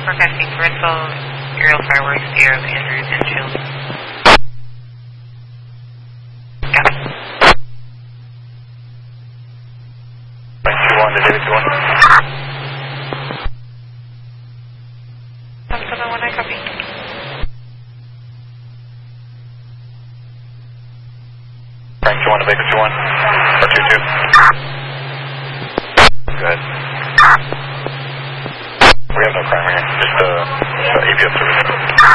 Forecasting Rental, aerial fireworks, air of Andrews and Shields. Got it. Frank 2-1 to David 2-1. 771, I copy. Frank 2-1 to Baker 2-1. Or 2-2. Good. We have no crime here, just ABS service.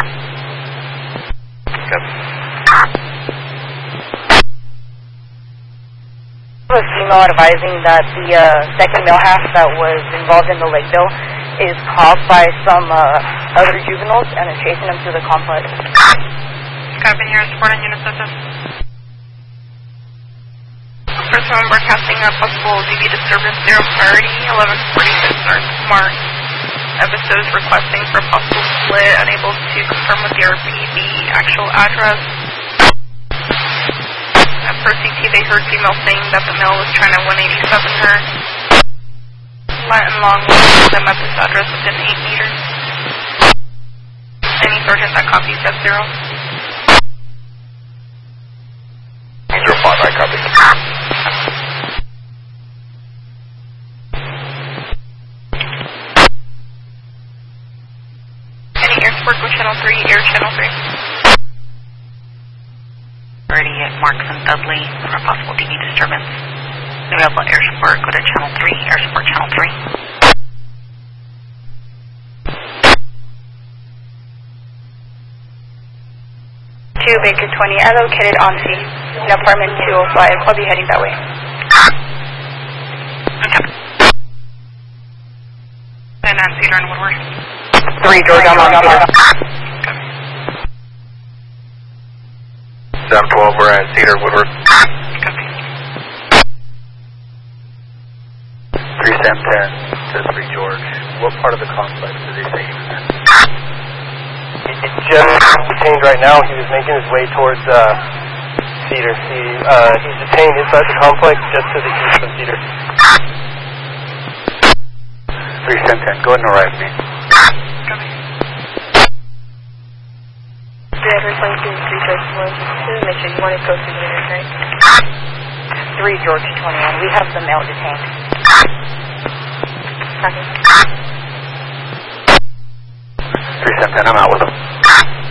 Good. I have a female advising that the second male half that was involved in the Lakeville is caught by some other juveniles and are chasing him through the complex. Copy here, support on unit system. First one, broadcasting a possible DB disturbance, 0 priority, 1146 North Mark. Episodes requesting for possible split, unable to confirm with the RPB actual address. Per CT, they heard female saying that the male was trying to 187 her. Latin long with them at this address within 8 meters. Any sergeant that copies F0? 05, I copy. Any air support, go channel 3, air channel 3. Already at Marks and Dudley for a possible DB disturbance. Available air support, go to channel 3, air support channel 3. 2 Baker 20, I located on scene in apartment 205. I'll be heading that way. Okay. And Cedar and Woodward. 3 George, I'm on. 712, we're at Cedar, Woodward. Copy. 3 Sam 10 to 3 George. What part of the complex did they say he was in? He's just detained right now. He was making his way towards Cedar. He's detained inside the complex just to the east of Cedar. 3 Sam 10, go ahead and arrive me. Copy. Driver 22, 3 George 1, 2, make sure you want to go through the unit, right? 3 George 21, we have the male detained. Copy. 3 Sam 10, I'm out with him.